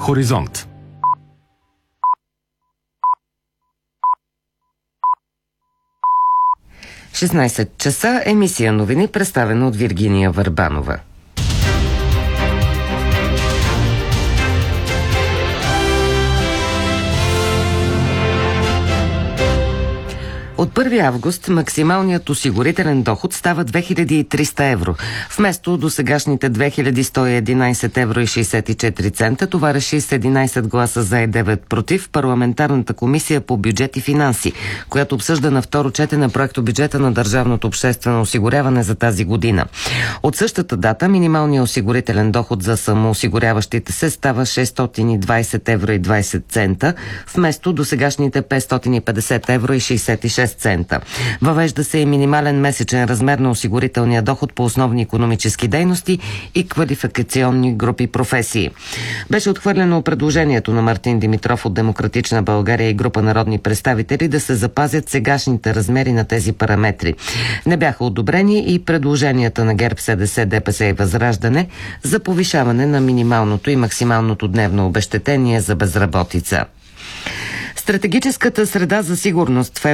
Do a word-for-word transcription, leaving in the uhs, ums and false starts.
Хоризонт. шестнайсет часа, емисия новини, представена от Виргиния Върбанова. От първи август максималният осигурителен доход става две хиляди и триста евро. Вместо досегашните две хиляди сто и единайсет евро и шейсет и четири цента, това реши с единайсет гласа за и девет против парламентарната комисия по бюджет и финанси, която обсъжда на второ четене проектобюджета на държавното обществено осигуряване за тази година. От същата дата минималният осигурителен доход за самоосигуряващите се става шестстотин и двайсет евро и двайсет цента, вместо досегашните петстотин и петдесет евро и шейсет и шест цента. Въвежда се и минимален месечен размер на осигурителния доход по основни икономически дейности и квалификационни групи професии. Беше отхвърлено предложението на Мартин Димитров от Демократична България и група народни представители да се запазят сегашните размери на тези параметри. Не бяха одобрени и предложенията на ГЕРБ, СДС, ДПС и Възраждане за повишаване на минималното и максималното дневно обезщетение за безработица. Стратегическата среда за сигурност в